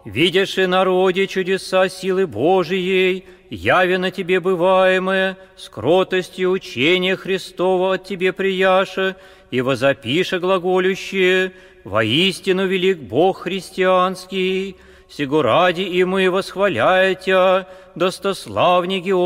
видишь и народе чудеса силы Божией, явено тебе бываемое, с кротостью учения Христова от тебе прияша, и возопиша глаголющее, воистину велик Бог христианский, сего ради и мы, восхваляя Тя, достославники